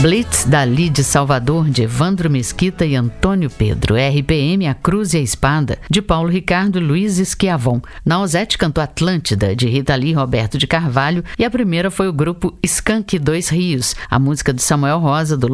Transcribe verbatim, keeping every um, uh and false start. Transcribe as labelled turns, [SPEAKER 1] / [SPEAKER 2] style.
[SPEAKER 1] Blitz, Dali de Salvador, de Evandro Mesquita e Antônio Pedro. R P M, A Cruz e a Espada, de Paulo Ricardo e Luiz Esquiavon. Nausete cantou Atlântida, de Rita Lee e Roberto de Carvalho. E a primeira foi o grupo Skank Dois Rios, a música de Samuel Rosa, do